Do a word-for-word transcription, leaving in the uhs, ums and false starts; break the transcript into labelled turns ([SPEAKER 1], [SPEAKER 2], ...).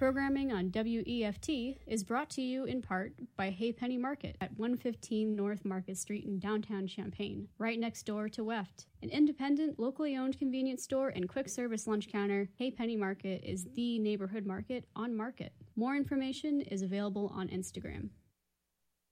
[SPEAKER 1] Programming on W E F T is brought to you in part by Hay Penny Market at one fifteen North Market Street in downtown Champaign, right next door to W E F T. An independent, locally owned convenience store and quick service lunch counter, Hay Penny Market is the neighborhood market on Market. More information is available on Instagram.